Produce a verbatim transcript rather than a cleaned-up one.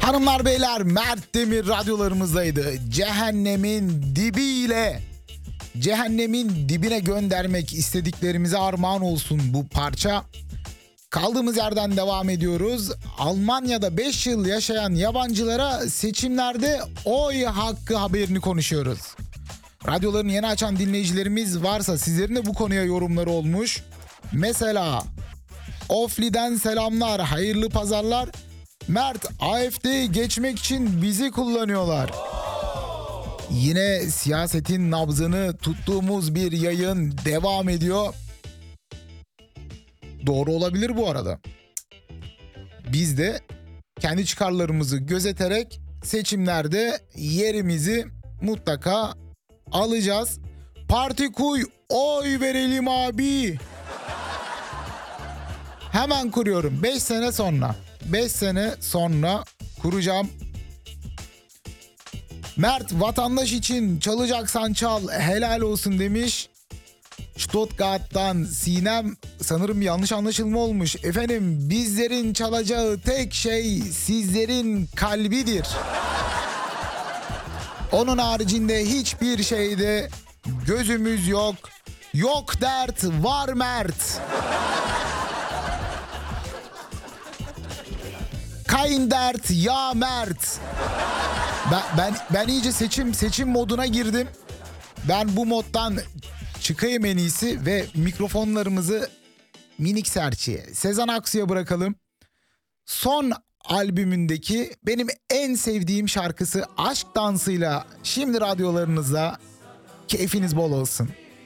Hanımlar beyler, Mert Demir radyolarımızdaydı. Cehennemin dibiyle cehennemin dibine göndermek istediklerimize armağan olsun bu parça. Kaldığımız yerden devam ediyoruz. Almanya'da beş yıl yaşayan yabancılara seçimlerde oy hakkı haberini konuşuyoruz. Radyolarını yeni açan dinleyicilerimiz varsa sizlerin de bu konuya yorumları olmuş. Mesela Ofli'den selamlar, hayırlı pazarlar. Mert, A F D'yi geçmek için bizi kullanıyorlar. Yine siyasetin nabzını tuttuğumuz bir yayın devam ediyor. Doğru olabilir bu arada. Biz de kendi çıkarlarımızı gözeterek seçimlerde yerimizi mutlaka alacağız. Parti kuy, oy verelim abi. Hemen kuruyorum. beş sene sonra. beş sene sonra kuracağım. Mert, vatandaş için çalacaksan çal, helal olsun demiş. Stuttgart'tan Sinem, sanırım yanlış anlaşılma olmuş. Efendim, bizlerin çalacağı tek şey sizlerin kalbidir. Onun haricinde hiçbir şeyde gözümüz yok. Yok dert, var Mert. Kayın dert, ya Mert. Ben, ben, ben iyice seçim seçim moduna girdim. Ben bu moddan çıkayım en iyisi ve mikrofonlarımızı minik serçeye, Sezen Aksu'ya bırakalım. Son albümündeki benim en sevdiğim şarkısı Aşk Dansı'yla şimdi radyolarınızda, keyfiniz bol olsun.